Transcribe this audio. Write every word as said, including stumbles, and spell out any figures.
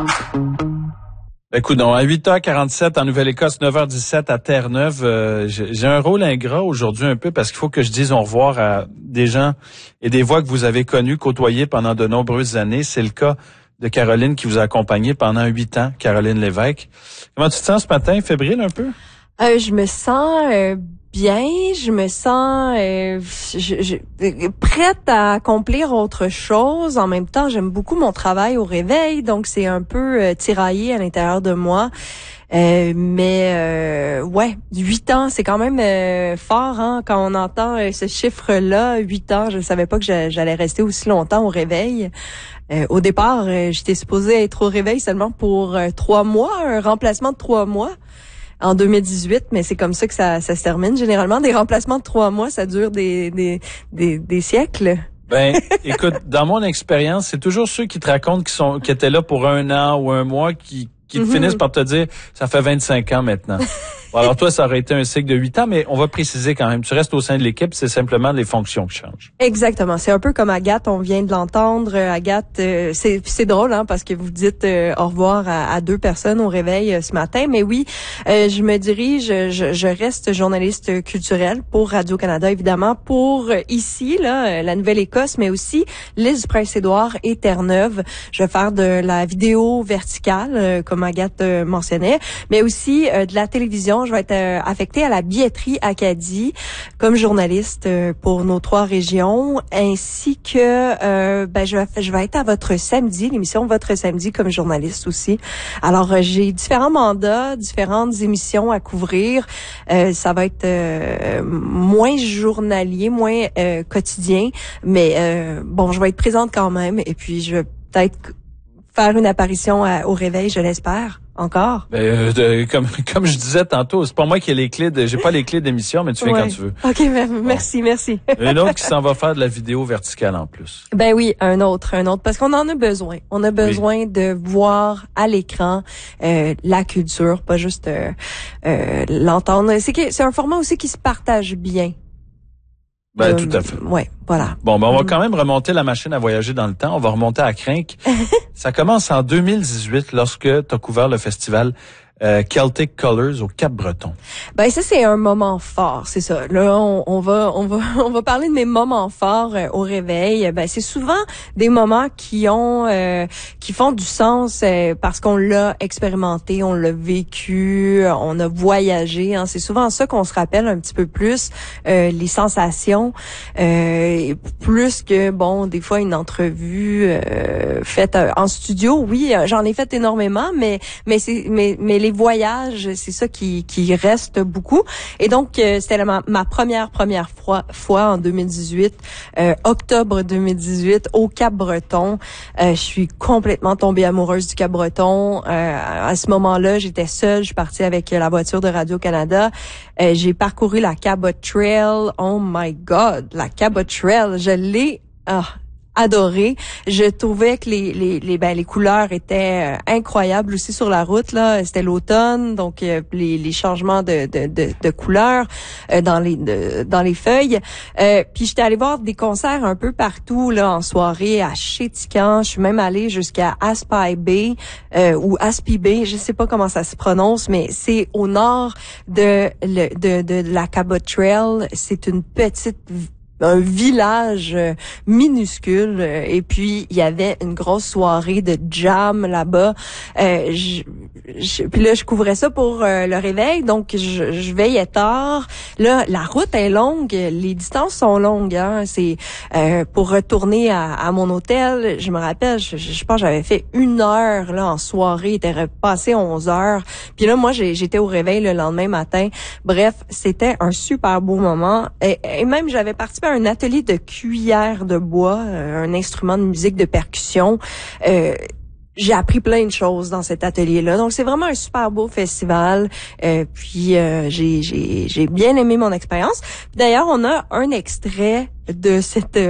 Écoute, donc, à huit heures quarante-sept en Nouvelle-Écosse, neuf heures dix-sept à Terre-Neuve, euh, j'ai un rôle ingrat aujourd'hui un peu parce qu'il faut que je dise au revoir à des gens et des voix que vous avez connues, côtoyées pendant de nombreuses années. C'est le cas de Caroline qui vous a accompagné pendant huit ans, Caroline Lévesque. Comment tu te sens ce matin, fébrile un peu? Euh, je me sens euh, bien, je me sens euh, je, je, prête à accomplir autre chose. En même temps, j'aime beaucoup mon travail au réveil, donc c'est un peu euh, tiraillé à l'intérieur de moi. Euh, mais euh, ouais, huit ans, c'est quand même euh, fort hein, quand on entend euh, ce chiffre-là, huit ans. Je savais pas que j'allais rester aussi longtemps au réveil. Euh, au départ, euh, j'étais supposée être au réveil seulement pour euh, trois mois, un remplacement de trois mois. En deux mille dix-huit, mais c'est comme ça que ça, ça se termine. Généralement, des remplacements de trois mois, ça dure des, des, des, des siècles. Ben, écoute, dans mon expérience, c'est toujours ceux qui te racontent qui sont, qui étaient là pour un an ou un mois qui, qui mm-hmm. finissent par te dire, ça fait vingt-cinq ans maintenant. Bon, alors toi, ça aurait été un cycle de huit ans, mais on va préciser quand même. Tu restes au sein de l'équipe, c'est simplement les fonctions qui changent. Exactement. C'est un peu comme Agathe, on vient de l'entendre. Agathe, euh, c'est c'est drôle, hein, parce que vous dites euh, au revoir à, à deux personnes au réveil euh, ce matin. Mais oui, euh, je me dirige, je, je reste journaliste culturelle pour Radio-Canada, évidemment, pour euh, ici, là, euh, la Nouvelle-Écosse, mais aussi l'île du Prince-Édouard et Terre-Neuve. Je vais faire de la vidéo verticale, euh, comme Agathe euh, mentionnait, mais aussi euh, de la télévision. Je vais être euh, affectée à la billetterie Acadie comme journaliste euh, pour nos trois régions, ainsi que euh, ben je vais je vais être à Votre Samedi, l'émission Votre Samedi comme journaliste aussi. Alors euh, j'ai différents mandats, différentes émissions à couvrir. Euh, ça va être euh, moins journalier, moins euh, quotidien, mais euh, bon, je vais être présente quand même, et puis je vais peut-être faire une apparition à, au réveil, je l'espère. Encore? Ben, euh, de, comme comme je disais tantôt, c'est pas moi qui ai les clés de, j'ai pas les clés d'émission, mais tu viens ouais. quand tu veux. OK, merci, bon. merci. Un autre qui s'en va faire de la vidéo verticale en plus. Ben oui, un autre, un autre, parce qu'on en a besoin. On a besoin oui. de voir à l'écran euh, la culture, pas juste euh, euh, l'entendre. C'est que c'est un format aussi qui se partage bien. Ben, euh, tout à fait. Ouais, voilà. Bon, ben, on va quand même remonter la machine à voyager dans le temps. On va remonter à Crinque. Ça commence en deux mille dix-huit lorsque tu as couvert le festival euh, Celtic Colors au Cap-Breton. Ben ça c'est un moment fort, c'est ça. Là on, on va on va on va parler de mes moments forts euh, au réveil. Ben c'est souvent des moments qui ont euh, qui font du sens euh, parce qu'on l'a expérimenté, on l'a vécu, on a voyagé. Hein. C'est souvent ça qu'on se rappelle un petit peu plus, euh, les sensations, euh, plus que bon des fois une entrevue euh, faite en studio. Oui, j'en ai fait énormément, mais mais c'est mais mais les voyages, c'est ça qui qui reste beaucoup. Et donc euh, c'était ma, ma première première fois fois en deux mille dix-huit, euh, octobre deux mille dix-huit au Cap-Breton. Euh, je suis complètement tombée amoureuse du Cap-Breton. Euh, à ce moment-là, j'étais seule, je suis partie avec la voiture de Radio-Canada. Euh, j'ai parcouru la Cabot Trail. Oh my God, la Cabot Trail, je l'ai ah adoré. Je trouvais que les les les ben les couleurs étaient euh, incroyables aussi sur la route là, c'était l'automne, donc euh, les les changements de de de, de couleurs euh, dans les de, dans les feuilles. Euh, puis j'étais allée voir des concerts un peu partout là en soirée à Chétican, je suis même allée jusqu'à Aspi Bay euh, ou Aspi Bay, je sais pas comment ça se prononce, mais c'est au nord de le, de de la Cabot Trail, c'est une petite un village euh, minuscule euh, et puis il y avait une grosse soirée de jam là-bas. Euh, je, je, puis là je couvrais ça pour euh, le réveil, donc je, je veillais tard. Là la route est longue, les distances sont longues. Hein. C'est euh, pour retourner à, à mon hôtel. Je me rappelle, je, je pense que j'avais fait une heure là en soirée, il était repassé onze heures. Puis là moi j'ai, j'étais au réveil le lendemain matin. Bref, c'était un super beau moment et, et même j'avais participé à un atelier de cuillère de bois, euh, un instrument de musique de percussion. Euh, j'ai appris plein de choses dans cet atelier-là. Donc, c'est vraiment un super beau festival. Euh, puis, euh, j'ai, j'ai, j'ai bien aimé mon expérience. D'ailleurs, on a un extrait de cette